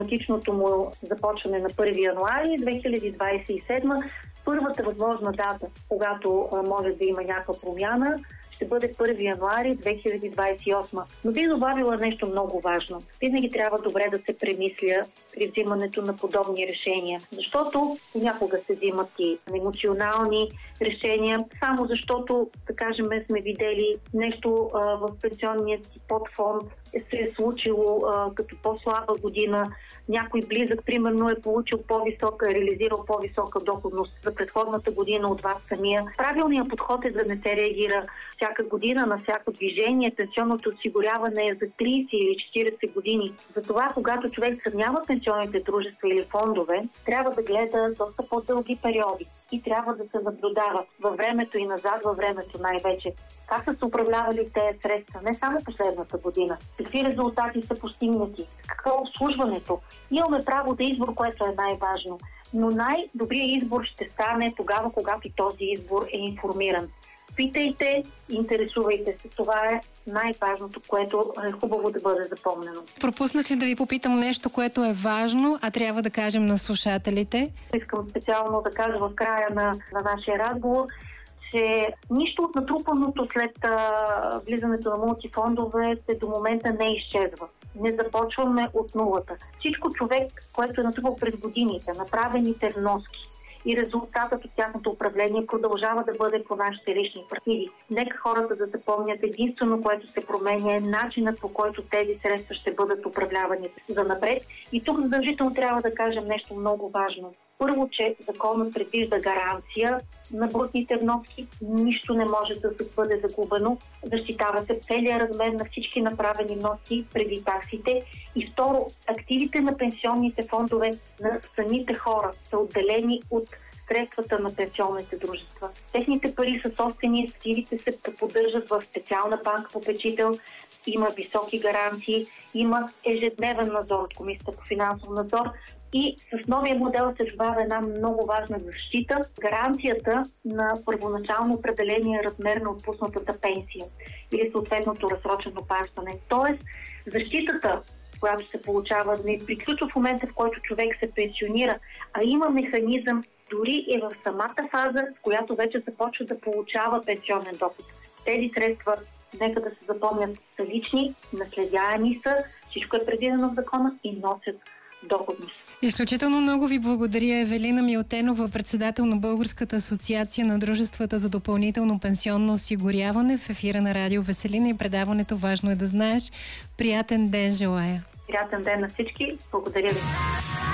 Автоматичното му започване на 1 януари 2027, първата възможна дата, когато може да има някаква промяна, ще бъде 1 януари 2028. Но би добавила нещо много важно. Винаги трябва добре да се премисля при взимането на подобни решения, защото понякога се взимат и емоционални решения, само защото, да кажем, сме видели нещо в пенсионния си подфонд се е случило като по-слаба година, някой близък, примерно, е получил реализирал по-висока доходност за предходната година от вас самия. Правилният подход е да не се реагира всяка година на всяко движение. Пенсионното осигуряване е за 30 или 40 години. Затова, когато човек сравнява пенсионните дружества или фондове, трябва да гледа доста по-дълги периоди и трябва да се наблюдава във времето и назад във времето най-вече. Как са се управлявали тези средства, не само последната година, какви резултати са постигнати, какво е обслужването. Имаме право да избор, което е най-важно. Но най-добрият избор ще стане тогава, когато този избор е информиран. Питайте, интересувайте се. Това е най-важното, което е хубаво да бъде запомнено. Пропуснах ли да ви попитам нещо, което е важно, а трябва да кажем на слушателите? Искам специално да кажа в края на нашия разговор, че нищо от натрупаното след влизането на мултифондовете до момента не изчезва. Не започваме от нулата. Всичко човек, което е натрупал през годините, направените вноски и резултатът от тяхното управление продължава да бъде по нашите лични партиди. Нека хората да запомнят, единствено, което се променя, е начинът, по който тези средства ще бъдат управлявани за напред. И тук задължително трябва да кажем нещо много важно. Първо, че законът предвижда гаранция на брутните вноски, нищо не може да се бъде загубено, защитава се целият размер на всички направени вноски преди таксите. И второ, активите на пенсионните фондове на самите хора са отделени от средствата на пенсионните дружества. Техните пари са собствени, активите се поддържат в специална банка попечител, има високи гаранции, има ежедневен надзор от Комисията по финансов надзор. И с новия модел се добавя една много важна защита, гаранцията на първоначално определения размер на отпуснатата пенсия или съответното разсрочено плащане. Тоест, защитата, която се получава, не приключва в момента, в който човек се пенсионира, а има механизъм, дори е в самата фаза, в която вече започва да получава пенсионен доход. Тези средства, нека да се запомнят, са лични, наследяеми са, всичко е предвидено в закона и носят доходност. Изключително много ви благодаря, Евелина Милтенова, председател на Българската асоциация на дружествата за допълнително пенсионно осигуряване, в ефира на Радио Веселина и предаването "Важно е да знаеш". Приятен ден желая! Приятен ден на всички! Благодаря ви!